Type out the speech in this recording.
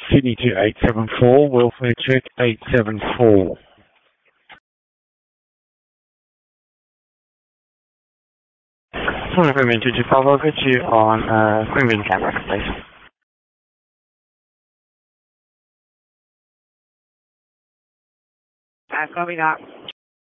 Sydney to 874, welfare check 874. One of them into 25, I'll get you on Queanbeyan camera, please. Copy that.